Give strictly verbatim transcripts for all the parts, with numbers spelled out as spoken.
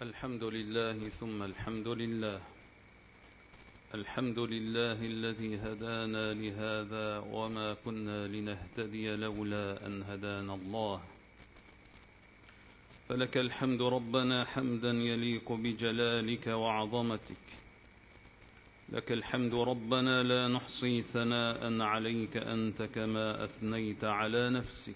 الحمد لله ثم الحمد لله الحمد لله الذي هدانا لهذا وما كنا لنهتدي لولا أن هدانا الله. فلك الحمد ربنا حمدا يليق بجلالك وعظمتك. لك الحمد ربنا لا نحصي ثناء عليك أنت كما أثنيت على نفسك.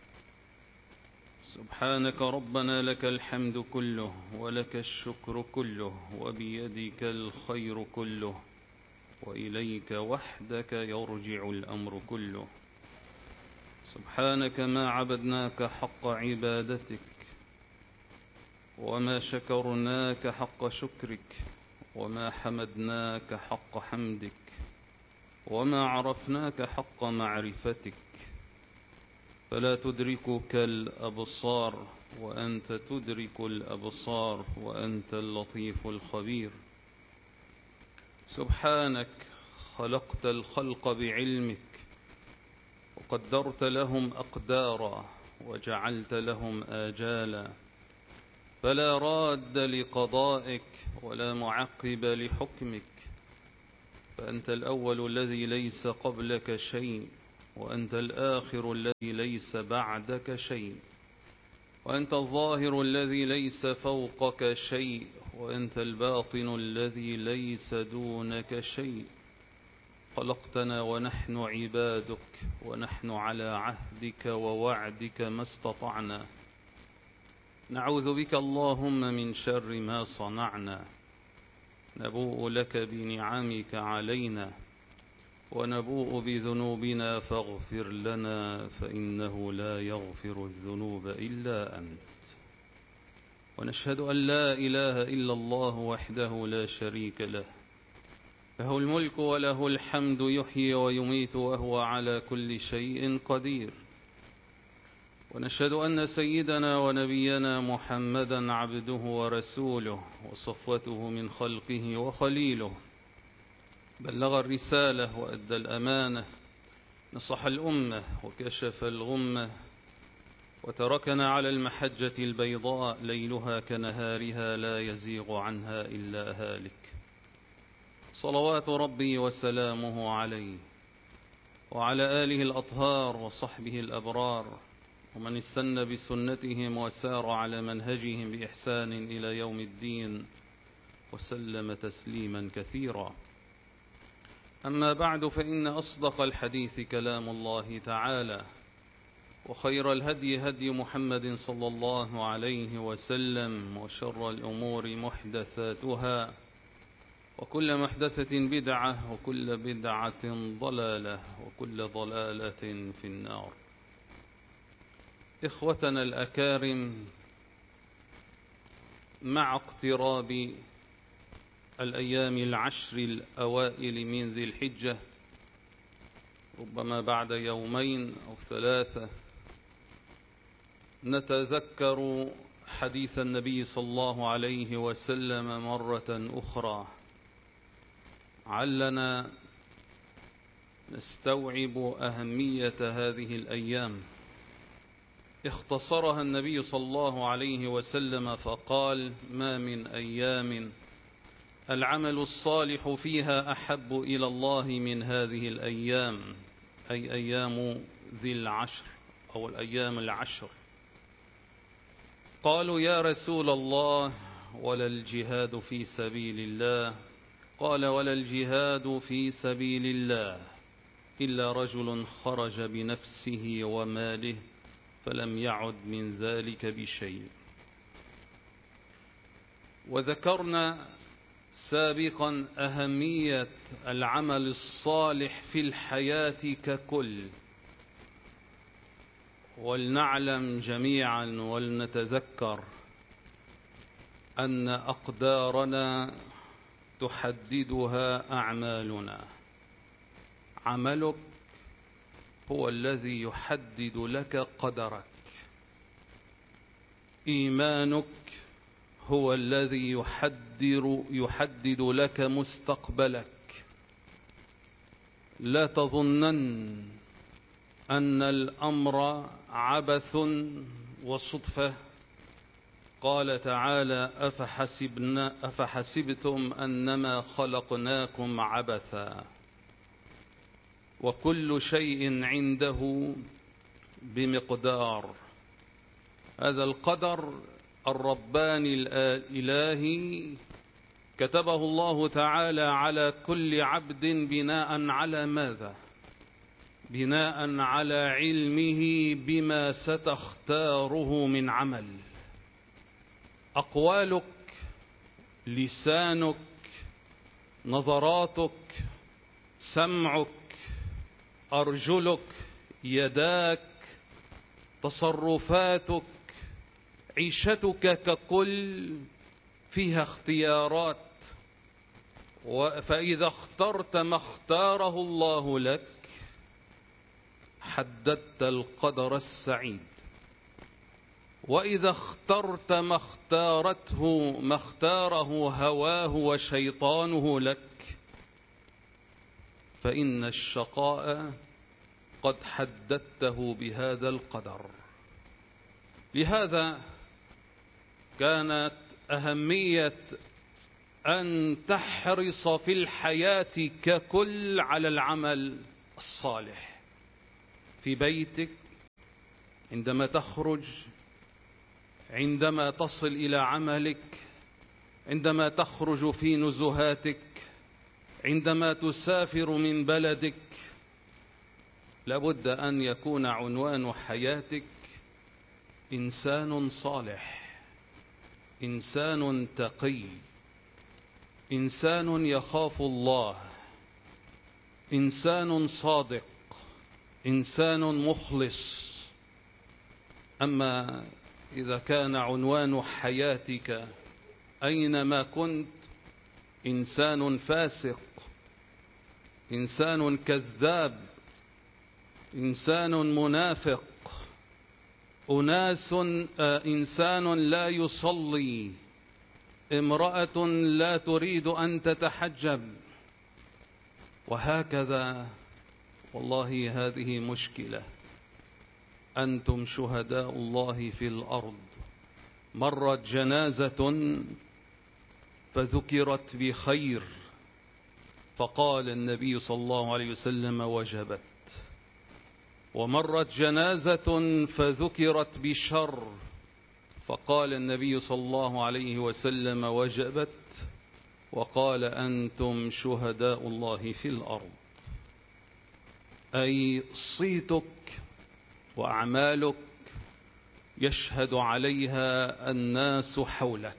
سبحانك ربنا لك الحمد كله ولك الشكر كله وبيدك الخير كله وإليك وحدك يرجع الأمر كله. سبحانك ما عبدناك حق عبادتك وما شكرناك حق شكرك وما حمدناك حق حمدك وما عرفناك حق معرفتك. فلا تدركك الأبصار وأنت تدرك الأبصار وأنت اللطيف الخبير. سبحانك خلقت الخلق بعلمك وقدرت لهم أقدارا وجعلت لهم آجالا، فلا راد لقضائك ولا معقب لحكمك. فأنت الأول الذي ليس قبلك شيء، وأنت الآخر الذي ليس بعدك شيء، وأنت الظاهر الذي ليس فوقك شيء، وأنت الباطن الذي ليس دونك شيء. خلقتنا ونحن عبادك ونحن على عهدك ووعدك ما استطعنا. نعوذ بك اللهم من شر ما صنعنا. نبوء لك بنعمك علينا ونبوء بذنوبنا فاغفر لنا فإنه لا يغفر الذنوب إلا أنت. ونشهد أن لا إله إلا الله وحده لا شريك له، له الملك وله الحمد يحيي ويميت وهو على كل شيء قدير. ونشهد أن سيدنا ونبينا محمدا عبده ورسوله وصفوته من خلقه وخليله، بلغ الرسالة وأدى الأمانة، نصح الأمة وكشف الغمة، وتركنا على المحجة البيضاء ليلها كنهارها لا يزيغ عنها إلا هالك. صلوات ربي وسلامه عليه وعلى آله الأطهار وصحبه الأبرار ومن استنى بسنتهم وسار على منهجهم بإحسان إلى يوم الدين وسلم تسليما كثيرا. أما بعد، فإن أصدق الحديث كلام الله تعالى، وخير الهدي هدي محمد صلى الله عليه وسلم، وشر الأمور محدثاتها، وكل محدثة بدعة، وكل بدعة ضلالة، وكل ضلالة في النار. إخوتنا الأكارم، مع اقتراب الأيام العشر الأوائل من ذي الحجة، ربما بعد يومين أو ثلاثة، نتذكر حديث النبي صلى الله عليه وسلم مرة أخرى، علنا نستوعب أهمية هذه الأيام. اختصرها النبي صلى الله عليه وسلم فقال: ما من أيام العمل الصالح فيها أحب إلى الله من هذه الأيام، أي أيام ذي العشر أو الأيام العشر. قالوا: يا رسول الله، ولا الجهاد في سبيل الله؟ قال: ولا الجهاد في سبيل الله إلا رجل خرج بنفسه وماله فلم يعد من ذلك بشيء. وذكرنا سابقا أهمية العمل الصالح في الحياة ككل، ولنعلم جميعا ولنتذكر أن أقدارنا تحددها أعمالنا. عملك هو الذي يحدد لك قدرك، إيمانك هو الذي يحدد, يحدد لك مستقبلك. لا تظنن أن الأمر عبث وصدفة قال تعالى: أفحسبنا أفحسبتم أنما خلقناكم عبثا وكل شيء عنده بمقدار. هذا القدر الرباني الإلهي كتبه الله تعالى على كل عبد بناء على ماذا؟ بناء على علمه بما ستختاره من عمل. أقوالك، لسانك، نظراتك، سمعك، أرجلك، يداك، تصرفاتك، عيشتك ككل فيها اختيارات. فإذا اخترت ما اختاره الله لك حددت القدر السعيد، وإذا اخترت ما اختارته ما اختاره هواه وشيطانه لك فإن الشقاء قد حددته بهذا القدر. لهذا كانت أهمية أن تحرص في الحياة ككل على العمل الصالح، في بيتك، عندما تخرج، عندما تصل إلى عملك، عندما تخرج في نزهاتك، عندما تسافر من بلدك. لابد أن يكون عنوان حياتك إنسان صالح، إنسان تقي، إنسان يخاف الله، إنسان صادق، إنسان مخلص. أما إذا كان عنوان حياتك أينما كنت إنسان فاسق، إنسان كذاب، إنسان منافق، أناس إنسان لا يصلي، امرأة لا تريد أن تتحجب، وهكذا، والله هذه مشكلة. أنتم شهداء الله في الأرض. مرت جنازة فذكرت بخير فقال النبي صلى الله عليه وسلم: وجبت. ومرت جنازة فذكرت بشر فقال النبي صلى الله عليه وسلم: وجبت. وقال: أنتم شهداء الله في الأرض. أي صيتك وأعمالك يشهد عليها الناس حولك.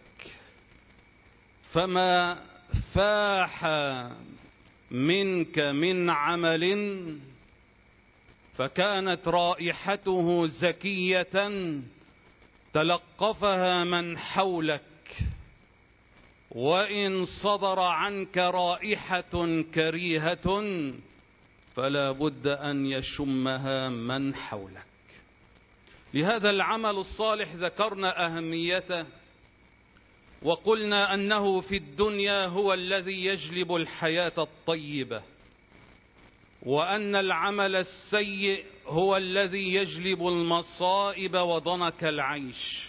فما فاح منك من عمل فكانت رائحته زكية تلقفها من حولك، وإن صدر عنك رائحة كريهة فلا بد أن يشمها من حولك. لهذا العمل الصالح ذكرنا أهميته، وقلنا أنه في الدنيا هو الذي يجلب الحياة الطيبة، وأن العمل السيء هو الذي يجلب المصائب وضنك العيش.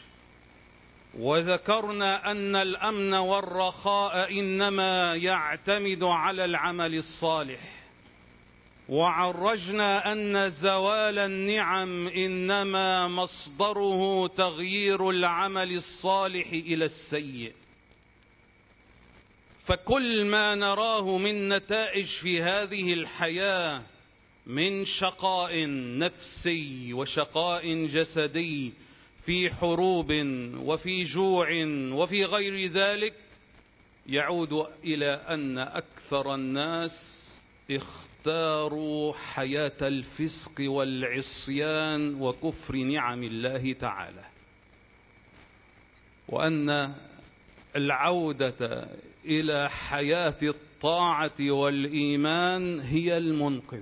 وذكرنا أن الأمن والرخاء إنما يعتمد على العمل الصالح، وعرجنا أن زوال النعم إنما مصدره تغيير العمل الصالح إلى السيء. فكل ما نراه من نتائج في هذه الحياة من شقاء نفسي وشقاء جسدي، في حروب وفي جوع وفي غير ذلك، يعود إلى أن أكثر الناس اختاروا حياة الفسق والعصيان وكفر نعم الله تعالى، وأن العودة إلى حياة الطاعة والإيمان هي المنقذ.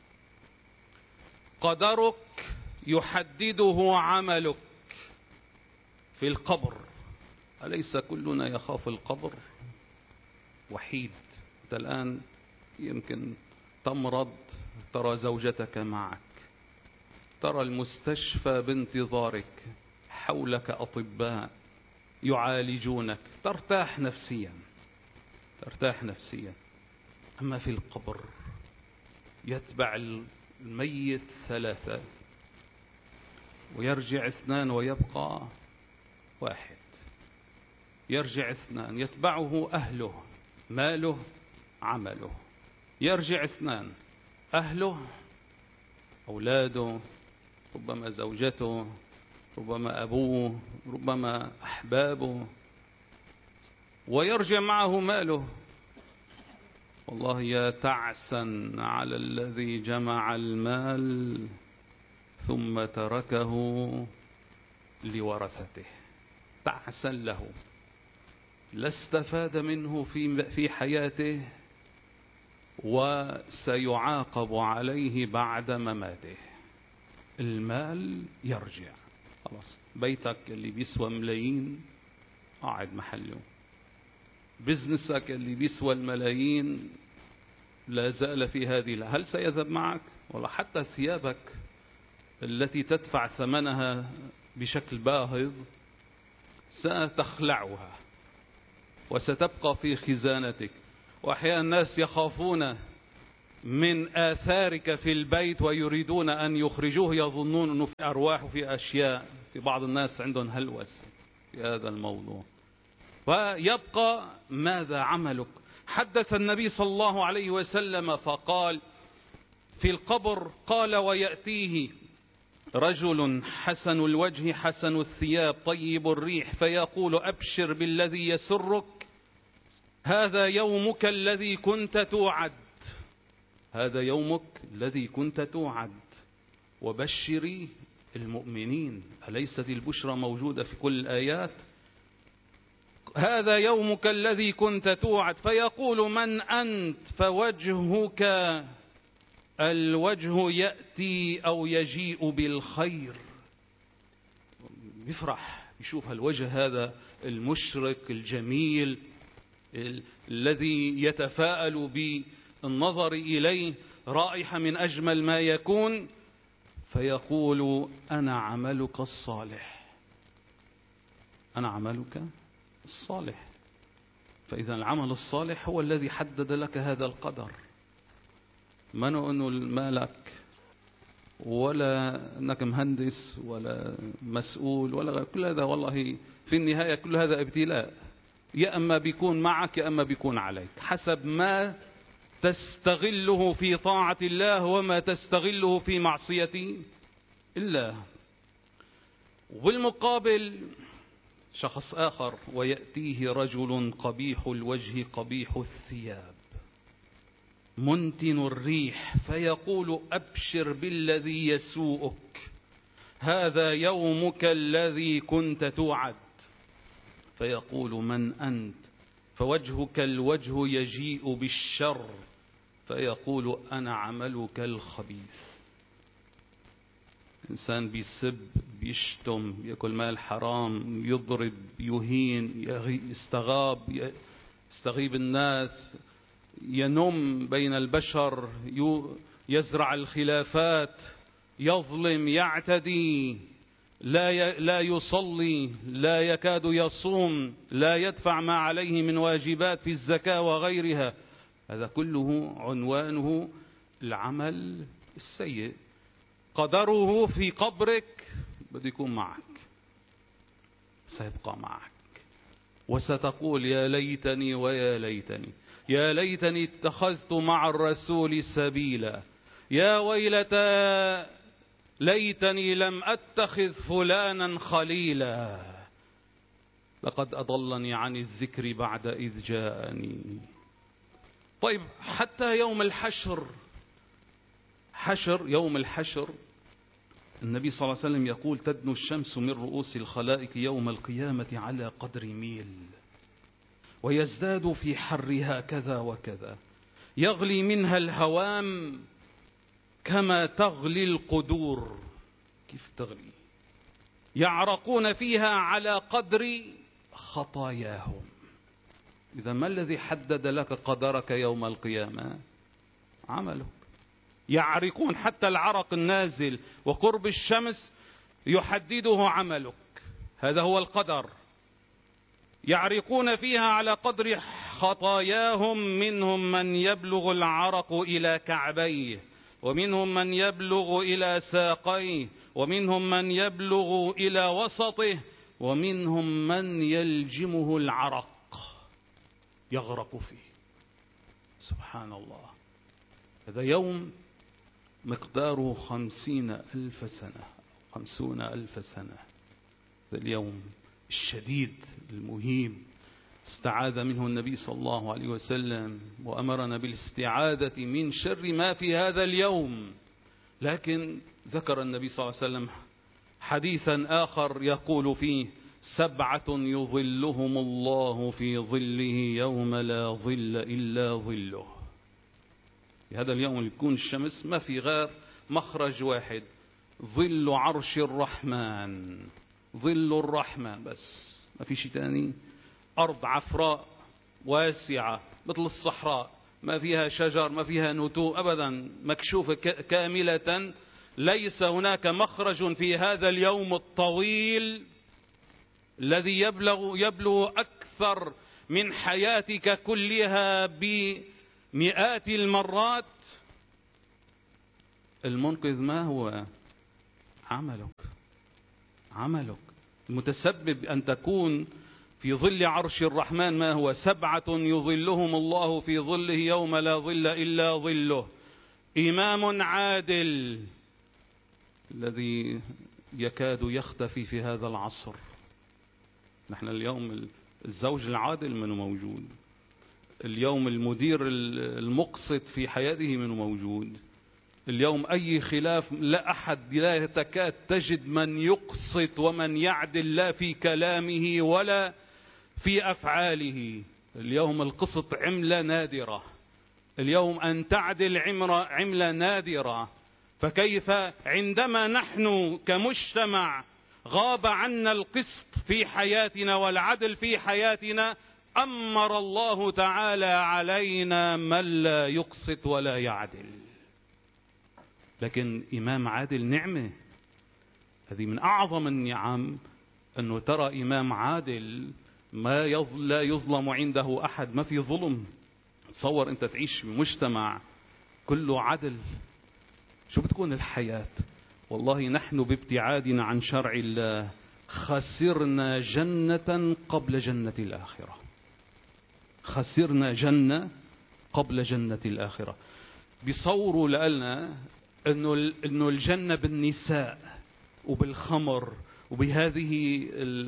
قدرك يحدده عملك في القبر. أليس كلنا يخاف القبر؟ وحيد. أنت الآن يمكن تمرض، ترى زوجتك معك، ترى المستشفى بانتظارك، حولك أطباء، يعالجونك، ترتاح نفسيا، ترتاح نفسيا. أما في القبر يتبع الميت ثلاثة ويرجع اثنان ويبقى واحد. يرجع اثنان يتبعه أهله، ماله، عمله. يرجع اثنان، أهله، أولاده، ربما زوجته، ربما أبوه، ربما أحبابه، ويرجع معه ماله. والله يا تعسا على الذي جمع المال ثم تركه لورثته. تعسا له، لا استفاد منه في في حياته وسيعاقب عليه بعد مماته. المال يرجع، خلاص. بيتك اللي بيسوى ملايين قاعد محله، بزنسك اللي بيسوى الملايين لا زال في هذه. هل سيذهب معك؟ ولا حتى ثيابك التي تدفع ثمنها بشكل باهظ ستخلعها وستبقى في خزانتك. وأحيانا الناس يخافون من آثارك في البيت ويريدون أن يخرجوه، يظنون أنه في أرواح وفي أشياء. في بعض الناس عندهم هلوس في هذا الموضوع. ويبقى ماذا عملك؟ حدث النبي صلى الله عليه وسلم فقال في القبر، قال ويأتيه رجل حسن الوجه حسن الثياب طيب الريح فيقول أبشر بالذي يسرك، هذا يومك الذي كنت توعد، هذا يومك الذي كنت توعد. وبشري المؤمنين، أليست البشرى موجودة في كل الآيات؟ هذا يومك الذي كنت توعد. فيقول من أنت؟ فوجهك الوجه يأتي أو يجيء بالخير. يفرح يشوف الوجه هذا المشرق الجميل الذي يتفاءل بالنظر إليه، رائحة من أجمل ما يكون. فيقول أنا عملك الصالح، أنا عملك الصالح. فإذا العمل الصالح هو الذي حدد لك هذا القدر، ما أنه مالك ولا أنك مهندس ولا مسؤول ولا كل هذا. والله في النهاية كل هذا ابتلاء، يا أما بيكون معك يا أما بيكون عليك، حسب ما تستغله في طاعة الله وما تستغله في معصية الله. وبالمقابل شخص آخر، ويأتيه رجل قبيح الوجه قبيح الثياب منتن الريح فيقول أبشر بالذي يسوءك، هذا يومك الذي كنت توعد. فيقول من أنت؟ فوجهك الوجه يجيء بالشر. فيقول أنا عملك الخبيث. إنسان بيسب، بيشتم، يأكل مال حرام، يضرب، يهين، يستغاب، يستغيب الناس، ينم بين البشر، يزرع الخلافات، يظلم، يعتدي، لا لا يصلي، لا يكاد يصوم، لا يدفع ما عليه من واجبات في الزكاة وغيرها. هذا كله عنوانه العمل السيء. قدره في قبرك بده يكون معك، سيبقى معك، وستقول يا ليتني ويا ليتني، يا ليتني اتخذت مع الرسول سبيلا، يا ويلتى ليتني لم أتخذ فلانا خليلا، لقد أضلني عن الذكر بعد إذ جاءني. طيب حتى يوم الحشر، حشر يوم الحشر النبي صلى الله عليه وسلم يقول تدنو الشمس من رؤوس الخلائق يوم القيامة على قدر ميل، ويزداد في حرها كذا وكذا، يغلي منها الهوام كما تغلي القدور. كيف تغلي؟ يعرقون فيها على قدر خطاياهم. إذا ما الذي حدد لك قدرك يوم القيامة؟ عملك. يعرقون، حتى العرق النازل وقرب الشمس يحدده عملك. هذا هو القدر. يعرقون فيها على قدر خطاياهم، منهم من يبلغ العرق إلى كعبيه، ومنهم من يبلغ إلى ساقيه، ومنهم من يبلغ إلى وسطه، ومنهم من يلجمه العرق يغرق فيه. سبحان الله. هذا يوم مقداره خمسين ألف سنة، خمسون ألف سنة. هذا اليوم الشديد المهيب استعاذ منه النبي صلى الله عليه وسلم، وأمرنا بالاستعاذة من شر ما في هذا اليوم. لكن ذكر النبي صلى الله عليه وسلم حديثا آخر يقول فيه: سبعة يظلهم الله في ظله يوم لا ظل إلا ظله. في هذا اليوم اللي يكون الشمس ما في غير مخرج واحد، ظل عرش الرحمن، ظل الرحمن بس، ما في شيء تاني. أرض عفراء واسعة مثل الصحراء، ما فيها شجر، ما فيها نتوء أبدا، مكشوفة كاملة. ليس هناك مخرج في هذا اليوم الطويل الذي يبلغ, يبلغ أكثر من حياتك كلها بمئات المرات. المنقذ ما هو؟ عملك، عملك المتسبب أن تكون في ظل عرش الرحمن. ما هو؟ سبعة يظلهم الله في ظله يوم لا ظل إلا ظله. إمام عادل الذي يكاد يختفي في هذا العصر. نحن اليوم الزوج العادل منه موجود، اليوم المدير المقسط في حياته منه موجود، اليوم أي خلاف لا أحد لا تكاد تجد من يقسط ومن يعدل، لا في كلامه ولا في أفعاله. اليوم القسط عملة نادرة، اليوم أن تعدل عملة نادرة. فكيف عندما نحن كمجتمع غاب عنا القسط في حياتنا والعدل في حياتنا، أمر الله تعالى علينا من لا يقسط ولا يعدل. لكن إمام عادل نعمة، هذه من أعظم النعم، أنه ترى إمام عادل ما لا يظلم عنده أحد، ما في ظلم. تصور أنت تعيش في مجتمع كله عدل، شو بتكون الحياة؟ والله نحن بابتعادنا عن شرع الله خسرنا جنة قبل جنة الآخرة، خسرنا جنة قبل جنة الآخرة. بيصوروا لنا إنه إنه الجنة بالنساء وبالخمر وبهذه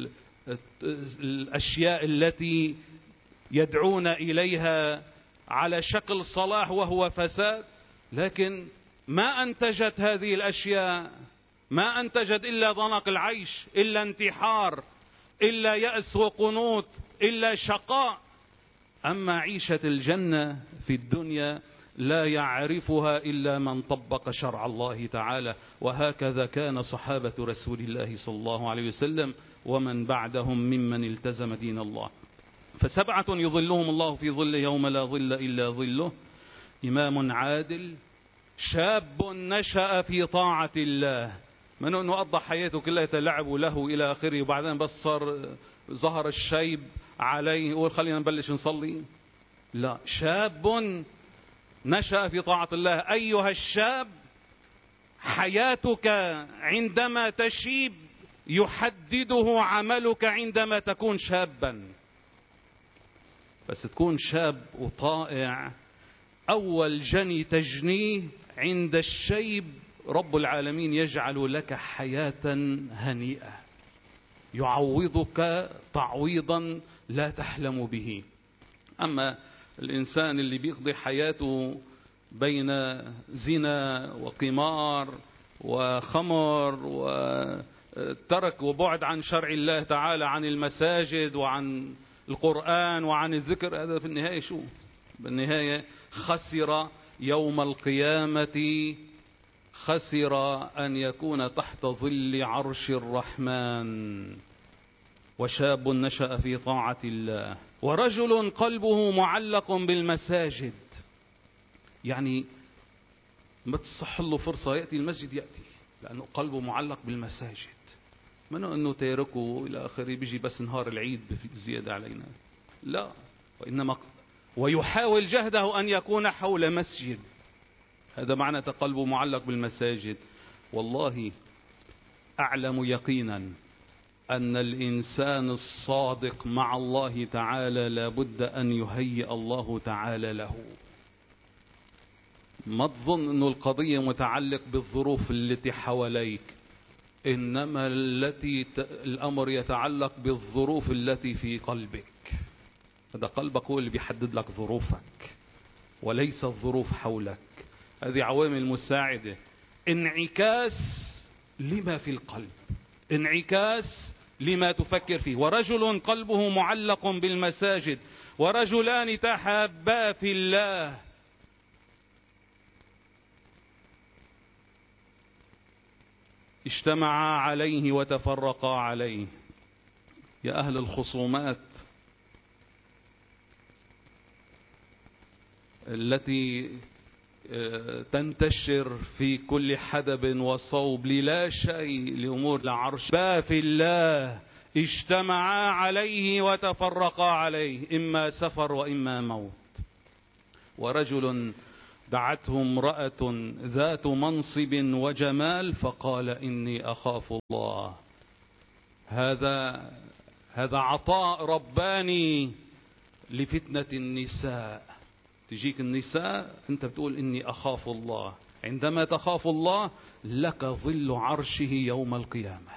الأشياء التي يدعون إليها على شكل صلاح وهو فساد. لكن ما أنتجت هذه الأشياء، ما أنتجت إلا ضنك العيش، إلا انتحار، إلا يأس وقنوط، إلا شقاء. أما عيشة الجنة في الدنيا لا يعرفها إلا من طبق شرع الله تعالى. وهكذا كان صحابة رسول الله صلى الله عليه وسلم ومن بعدهم ممن التزم دين الله. فسبعة يظلهم الله في ظله يوم لا ظل إلا ظله: إمام عادل، شاب نشأ في طاعة الله، من أنه قضى حياته كلها لعب وله إلى آخره، وبعدين بس صار ظهر الشيب عليه يقول خلينا نبلش نصلي. لا، شاب نشأ في طاعة الله. أيها الشاب، حياتك عندما تشيب يحدده عملك عندما تكون شابا. بس تكون شاب وطائع، أول جني تجنيه عند الشيب رب العالمين يجعل لك حياة هنيئة، يعوضك تعويضا لا تحلم به. أما الإنسان اللي بيقضي حياته بين زنا وقمار وخمر وترك وبعد عن شرع الله تعالى، عن المساجد وعن القرآن وعن الذكر، هذا في النهاية شو؟ بالنهاية خسر يوم القيامة، خسر أن يكون تحت ظل عرش الرحمن. وشاب نشأ في طاعة الله، ورجل قلبه معلق بالمساجد. يعني ما تصح له فرصة يأتي المسجد يأتي، لأنه قلبه معلق بالمساجد. منه أنه تاركه إلى آخره بيجي بس نهار العيد بزيادة علينا، لا، وإنما ويحاول جهده أن يكون حول مسجد. هذا معنى قلبه معلق بالمساجد. والله أعلم يقينا أن الإنسان الصادق مع الله تعالى لابد أن يهيئ الله تعالى له. ما تظن أن القضية متعلق بالظروف التي حواليك، إنما التي ت... الأمر يتعلق بالظروف التي في قلبك. هذا قلبك هو اللي بيحدد لك ظروفك وليس الظروف حولك. هذه عوامل مساعدة، انعكاس لما في القلب، انعكاس لما تفكر فيه. ورجل قلبه معلق بالمساجد ورجلان تحابا في الله اجتمعا عليه وتفرقا عليه. يا أهل الخصومات التي تنتشر في كل حدب وصوب للا شيء لأمور العرش، في الله اجتمعا عليه وتفرقا عليه، إما سفر وإما موت. ورجل دعته امرأة ذات منصب وجمال فقال إني أخاف الله. هذا هذا عطاء رباني لفتنة النساء. تجيك النساء أنت بتقول إني أخاف الله، عندما تخاف الله لك ظل عرشه يوم القيامة.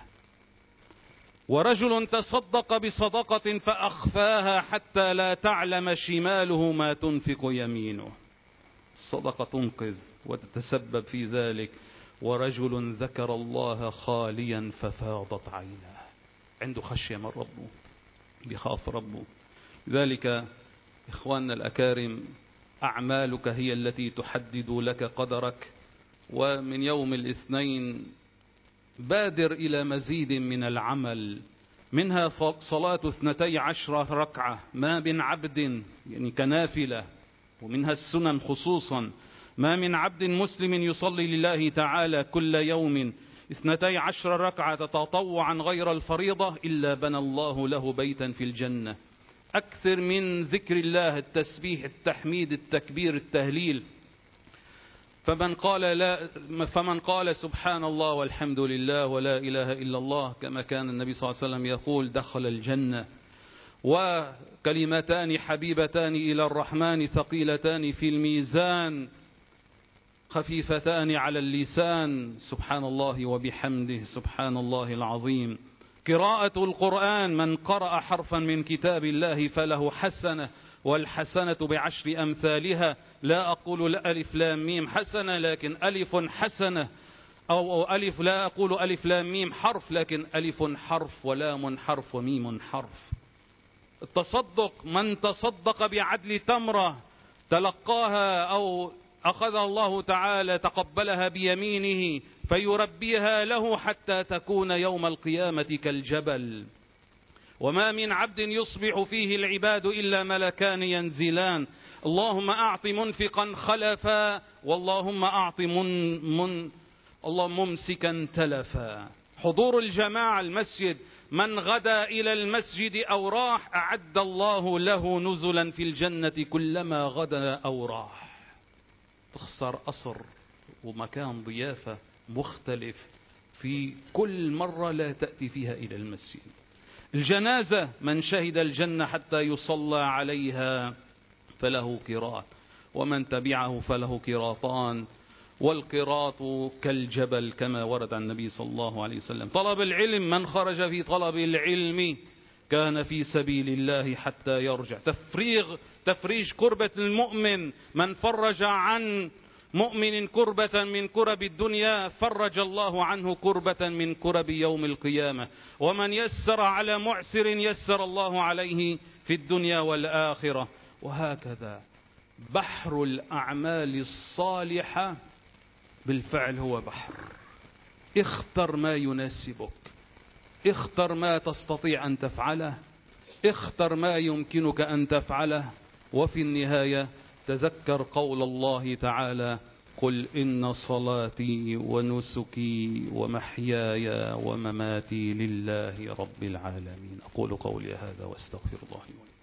ورجل تصدق بصدقة فأخفاها حتى لا تعلم شماله ما تنفق يمينه. الصدقة تنقذ وتتسبب في ذلك. ورجل ذكر الله خاليا ففاضت عيناه، عنده خشية من ربه، بيخاف ربه. لذلك إخواننا الأكارم، أعمالك هي التي تحدد لك قدرك. ومن يوم الاثنين بادر إلى مزيد من العمل، منها صلاة اثنتي عشر ركعة ما من عبد، يعني كنافلة، ومنها السنن خصوصا. ما من عبد مسلم يصلي لله تعالى كل يوم اثنتي عشر ركعة تطوعا غير الفريضة إلا بنى الله له بيتا في الجنة. أكثر من ذكر الله، التسبيح، التحميد، التكبير، التهليل. فمن قال لا فمن قال سبحان الله والحمد لله ولا إله إلا الله كما كان النبي صلى الله عليه وسلم يقول دخل الجنة. وكلمتان حبيبتان إلى الرحمن ثقيلتان في الميزان خفيفتان على اللسان، سبحان الله وبحمده سبحان الله العظيم. قراءة القرآن، من قرأ حرفا من كتاب الله فله حسنة، والحسنة بعشر أمثالها. لا أقول لا ألف لام ميم حسنة، لكن ألف حسنة، أو ألف، لا أقول ألف لام ميم حرف، لكن ألف حرف ولام حرف وميم حرف. التصدق، من تصدق بعدل تمرة تلقاها أو أخذها الله تعالى تقبلها بيمينه فيربيها له حتى تكون يوم القيامة كالجبل. وما من عبد يصبح فيه العباد إلا ملكان ينزلان، اللهم أعط منفقا خلفا، واللهم أعط من من الله ممسكا تلفا. حضور الجماعة المسجد، من غدا إلى المسجد أو راح أعد الله له نزلا في الجنة كلما غدا أو راح. تخسر قصر ومكان ضيافة مختلف في كل مرة لا تأتي فيها إلى المسجد. الجنازة، من شهد الجنة حتى يصلى عليها فله قيراط، ومن تبعه فله قيراطان، والقيراط كالجبل كما ورد عن النبي صلى الله عليه وسلم. طلب العلم، من خرج في طلب العلم كان في سبيل الله حتى يرجع. تفريغ تفريج كربة المؤمن، من فرج عن مؤمن كربة من كرب الدنيا فرج الله عنه كربة من كرب يوم القيامة. ومن يسر على معسر يسر الله عليه في الدنيا والآخرة. وهكذا بحر الأعمال الصالحة بالفعل هو بحر. اختر ما يناسبك، اختر ما تستطيع أن تفعله، اختر ما يمكنك أن تفعله. وفي النهاية تذكر قول الله تعالى قل إن صلاتي ونسكي ومحياي ومماتي لله رب العالمين. أقول قولي هذا واستغفر الله لي ولكم.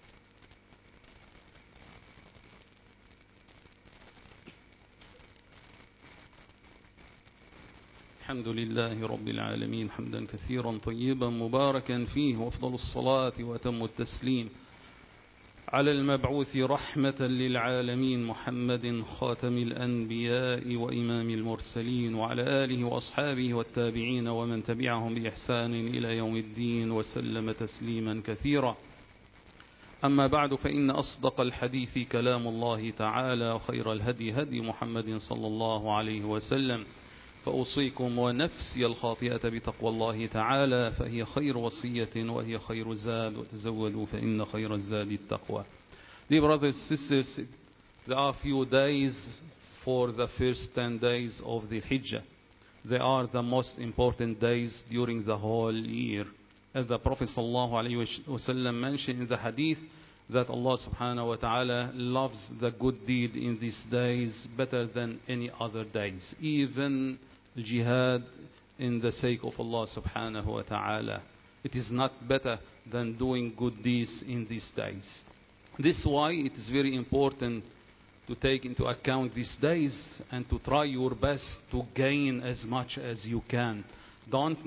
الحمد لله رب العالمين حمدا كثيرا طيبا مباركا فيه، وأفضل الصلاة وأتم التسليم على المبعوث رحمة للعالمين محمد خاتم الأنبياء وإمام المرسلين، وعلى آله وأصحابه والتابعين ومن تبعهم بإحسان إلى يوم الدين وسلم تسليما كثيرا. أما بعد، فإن أصدق الحديث كلام الله تعالى، وخير الهدي هدي محمد صلى الله عليه وسلم، فأوصيكم ونفسي الخاطئة بتقوى الله تعالى، فهي خير وصية وهي خير زاد، وتزودوا فإن خير الزاد التقوى. Dear brothers and sisters, there are few days for the first ten days of the Hijjah. They are the most important days during the whole year. As the Prophet sallallahu alaihi wasallam mentioned in the hadith that Allah subhanahu wa ta'ala loves the good deed in these days better than any other days, even jihad in the sake of Allah subhanahu wa ta'ala. It is not better than doing good deeds in these days. This is why it is very important to take into account these days and to try your best to gain as much as you can. Don't